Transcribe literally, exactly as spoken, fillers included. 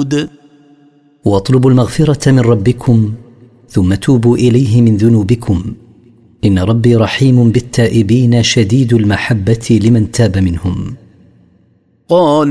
داود واطلبوا المغفرة من ربكم ثم توبوا إليه من ذنوبكم إن ربي رحيم بالتائبين شديد المحبة لمن تاب منهم. قالوا